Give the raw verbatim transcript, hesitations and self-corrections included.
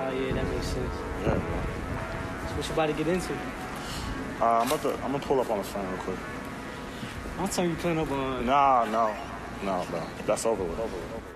Oh, yeah, that makes sense. Yeah, bro. So what you about to get into? Uh, I'm about to, I'm gonna pull up on the phone real quick. I'll tell you playing up on... Nah, no. No, no. That's over with. Over with. Over with.